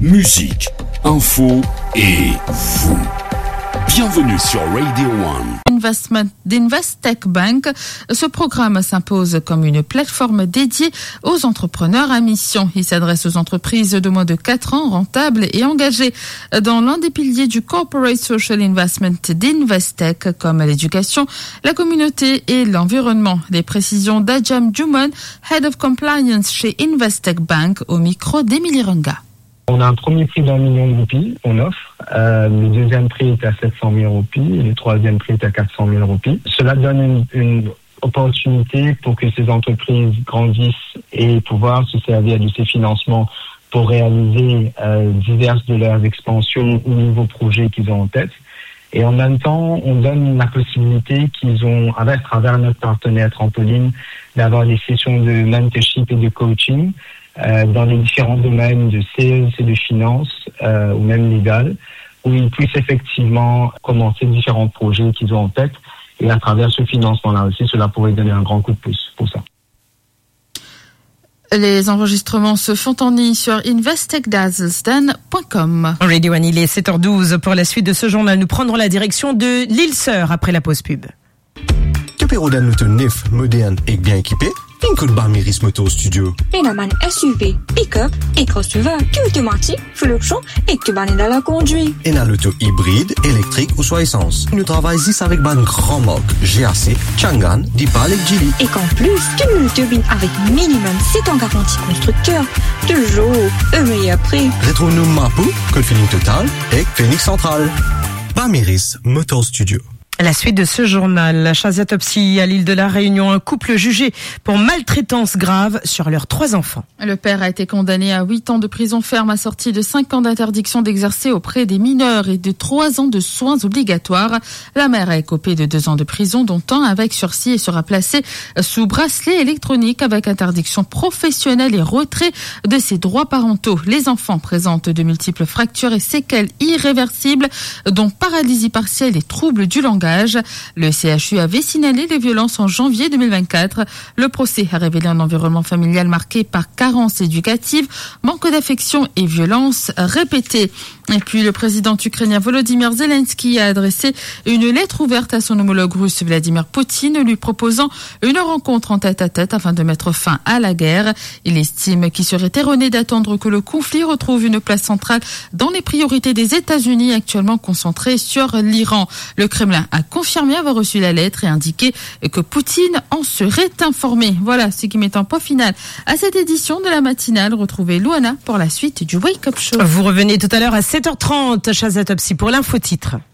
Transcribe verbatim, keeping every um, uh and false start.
musique, info et vous. Bienvenue sur Radio One. Investment d'Investec Bank. Ce programme s'impose comme une plateforme dédiée aux entrepreneurs à mission. Il s'adresse aux entreprises de moins de quatre ans, rentables et engagées dans l'un des piliers du Corporate Social Investment d'Investec, comme l'éducation, la communauté et l'environnement. Les précisions d'Ajam Jumon, Head of Compliance chez Investec Bank, au micro d'Emilie Runga. On a un premier prix d'un million de roupies, on offre. Euh, le deuxième prix est à sept cent mille roupies et le troisième prix est à quatre cent mille roupies. Cela donne une, une opportunité pour que ces entreprises grandissent et pouvoir se servir de ces financements pour réaliser euh, diverses de leurs expansions ou nouveaux projets qu'ils ont en tête. Et en même temps, on donne la possibilité qu'ils ont, à travers notre partenaire Trampoline, d'avoir des sessions de mentorship et de coaching Euh, dans les différents domaines de sales et de finance euh, ou même légal, où ils puissent effectivement commencer différents projets qu'ils ont en tête, et à travers ce financement-là aussi, cela pourrait donner un grand coup de pouce pour ça. Les enregistrements se font en ligne sur investec dazzlesden point com. Radio One, il est sept heures douze. Pour la suite de ce journal, nous prendrons la direction de l'île Sœur après la pause pub. Capéro d'un auto neuf, moderne et bien équipé, une coup de Barméris Moto Studio. Enaman S U V, pick-up et crossover, qui automatique, fluctuant et que ban dans la conduite. Et un auto hybride, électrique ou soit essence. Nous travaillons ici avec ban grand marque G A C, Changan, Dipal et Geely. Et qu'en plus, qu'une multibine avec minimum sept ans garantie constructeur. Toujours, un meilleur prix. Retrouve-nous Mapou, Code Feeling Total et Phoenix Central. Barméris Motor Studio. La suite de ce journal, la chasse autopsie à l'île de la Réunion, un couple jugé pour maltraitance grave sur leurs trois enfants. Le père a été condamné à huit ans de prison ferme assorti de cinq ans d'interdiction d'exercer auprès des mineurs et de trois ans de soins obligatoires. La mère a écopé de deux ans de prison, dont un avec sursis, et sera placée sous bracelet électronique avec interdiction professionnelle et retrait de ses droits parentaux. Les enfants présentent de multiples fractures et séquelles irréversibles, dont paralysie partielle et troubles du langage. Le C H U avait signalé les violences en janvier deux mille vingt-quatre. Le procès a révélé un environnement familial marqué par carences éducatives, manque d'affection et violences répétées. Et puis le président ukrainien Volodymyr Zelensky a adressé une lettre ouverte à son homologue russe Vladimir Poutine, lui proposant une rencontre en tête-à-tête afin de mettre fin à la guerre. Il estime qu'il serait erroné d'attendre que le conflit retrouve une place centrale dans les priorités des États-Unis, actuellement concentrées sur l'Iran. Le Kremlin a confirmé avoir reçu la lettre et indiqué que Poutine en serait informé. Voilà ce qui met un point final à cette édition de la matinale. Retrouvez Luana pour la suite du Wake Up Show. Vous revenez tout à l'heure à sept heures trente, chasse autopsie pour l'info-titre.